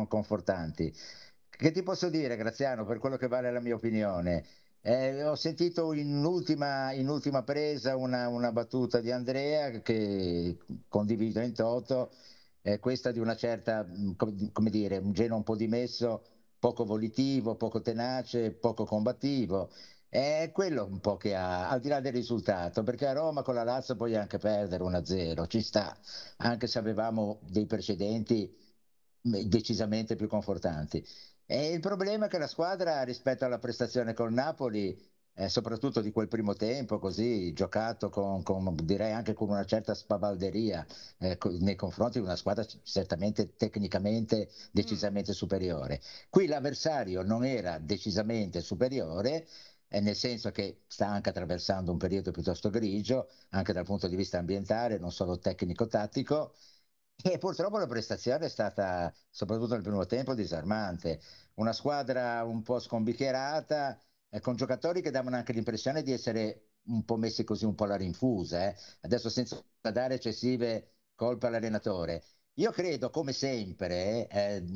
confortanti. Che ti posso dire, Graziano, per quello che vale la mia opinione? Ho sentito in ultima presa una battuta di Andrea che condivido in toto, questa di una certa, come dire, un genio un po' dimesso, poco volitivo, poco tenace, poco combattivo. È quello un po' che ha, al di là del risultato, perché a Roma con la Lazio puoi anche perdere 1-0, ci sta, anche se avevamo dei precedenti decisamente più confortanti. E il problema è che la squadra rispetto alla prestazione col Napoli, soprattutto di quel primo tempo, così giocato direi anche con una certa spavalderia nei confronti di una squadra certamente tecnicamente decisamente superiore. Qui l'avversario non era decisamente superiore, nel senso che sta anche attraversando un periodo piuttosto grigio, anche dal punto di vista ambientale, non solo tecnico-tattico, e purtroppo la prestazione è stata, soprattutto nel primo tempo, disarmante. Una squadra un po' scombiccherata, con giocatori che davano anche l'impressione di essere un po' messi così un po' alla rinfusa. Adesso senza dare eccessive colpe all'allenatore. Io credo, come sempre,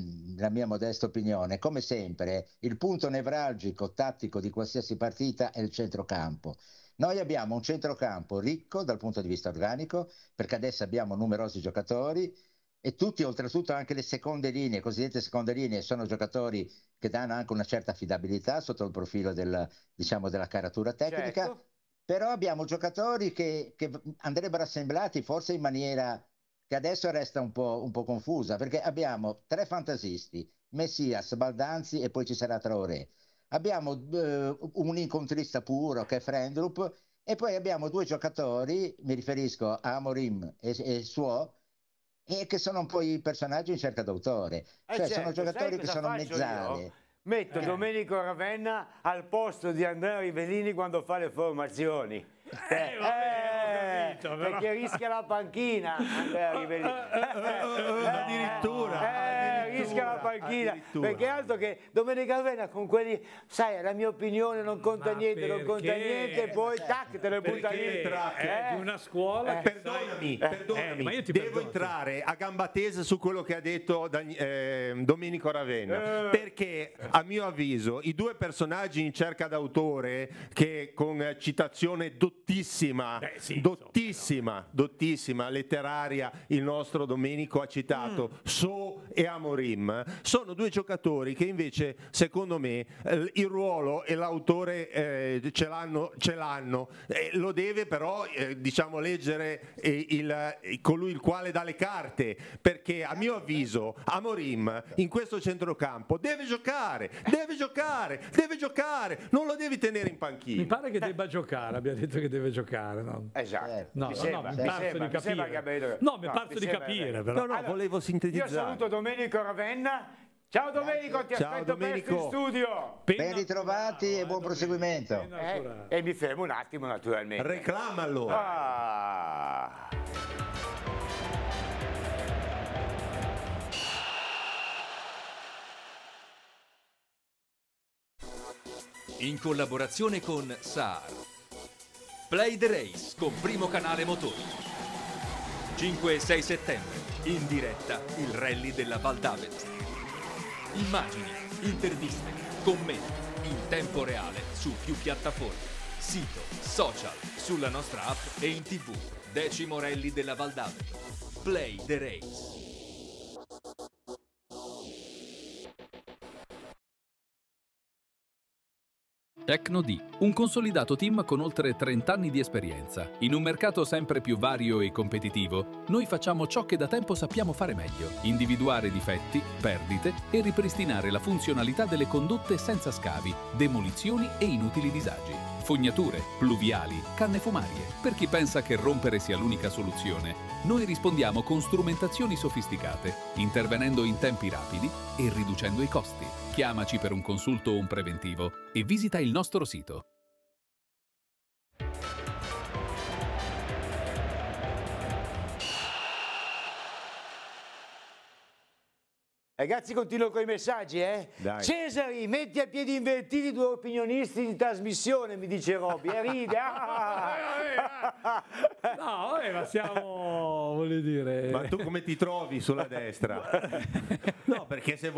la mia modesta opinione, come sempre, il punto nevralgico tattico di qualsiasi partita è il centrocampo. Noi abbiamo un centrocampo ricco dal punto di vista organico, perché adesso abbiamo numerosi giocatori e tutti, oltretutto anche le seconde linee, cosiddette seconde linee, sono giocatori che danno anche una certa affidabilità sotto il profilo diciamo, della caratura tecnica, Certo. però abbiamo giocatori che andrebbero assemblati forse in maniera che adesso resta un po' confusa, perché abbiamo tre fantasisti, Messias, Baldanzi e poi ci sarà Traoré. Abbiamo un incontrista puro che è Frendrup e poi abbiamo due giocatori, mi riferisco a Amorim e Suo, e che sono un po' i personaggi in cerca d'autore, cioè sono Certo, sai giocatori che cosa sono faccio io? mezzale. Metto Domenico Ravenna al posto di Andrea Rivellini quando fa le formazioni. Vabbè, ho capito, però. Perché rischia la panchina Andrea Rivellini. Addirittura. Rischia la panchina. Addirittura. Perché altro che Domenico Ravenna con quelli, sai, la mia opinione non conta Ma niente, non conta perché? niente, e poi tac, te le butta lì. È di una scuola che Perdonami, ma io ti devo perdono, entrare a gamba tesa su quello che ha detto Domenico Ravenna, perché a mio avviso i due personaggi in cerca d'autore che con citazione dottissima, dottissima, letteraria, il nostro Domenico ha citato So e Amorim, sono due giocatori che invece secondo me il ruolo e l'autore ce l'hanno. Lo deve però diciamo leggere colui il quale dà le carte, perché a mio avviso Amorim in questo centrocampo deve giocare, non lo devi tenere in panchina. mi pare che debba giocare, abbia detto che deve giocare, no? Esatto. No, mi no, sembra, mi mi parso sembra, di mi sembra che capire. abbia detto- No, mi no, parso di sembra capire, che- però. No, volevo Io sintetizzare. saluto Domenico Ravenna. Ciao Domenico, ti Ciao, aspetto presto in Domenico. studio. Ben ritrovati e buon Domenico, proseguimento. ben naturale. E mi fermo un attimo naturalmente. Reclamalo. Ah. In collaborazione con SAR. Play the Race con Primo Canale Motori. 5 e 6 settembre, in diretta il rally della Val d'Avelta. Immagini, interviste, commenti, in tempo reale su più piattaforme. Sito, social, sulla nostra app e in TV. 10° rally della Val d'Avelta. Play the Race. Tecno-D, un consolidato team con oltre 30 anni di esperienza. In un mercato sempre più vario e competitivo, noi facciamo ciò che da tempo sappiamo fare meglio: individuare difetti, perdite e ripristinare la funzionalità delle condotte senza scavi, demolizioni e inutili disagi. Fognature, pluviali, canne fumarie. Per chi pensa che rompere sia l'unica soluzione, noi rispondiamo con strumentazioni sofisticate, intervenendo in tempi rapidi e riducendo i costi. Chiamaci per un consulto o un preventivo e visita il nostro sito. Ragazzi, continuo con i messaggi, Dai. Cesari, metti a piedi invertiti due opinionisti in trasmissione, mi dice Robby, e ride. No, ma siamo, voglio dire... Ma tu come ti trovi sulla destra? No, perché se